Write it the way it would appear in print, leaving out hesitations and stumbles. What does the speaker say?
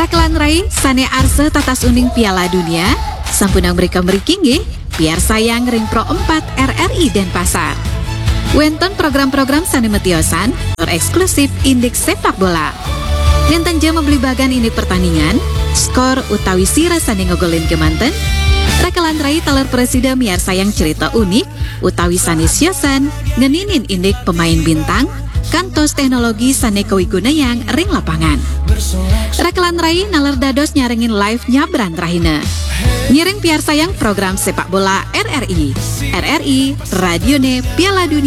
Rekelan rai sane arse tatas uning Piala Dunia sampunang mereka meriking biar sayang ring Pro 4 RRI Denpasar. Wonten program-program sane metiosan eksklusif indeks sepak bola. Ngenten jam membeli bagan ini pertandingan, skor utawi sira sane ngegolin kemanten. Rekelan rai teler presiden biar sayang cerita unik utawi sanis yosan ngeninin indik pemain bintang kantos teknologi sane kewiguna yang ring lapangan. Rekelan rai naler dados nyaringin live nyabran rahina. Nyiring biar sayang program sepak bola RRI. RRI Radione Piala Dunia.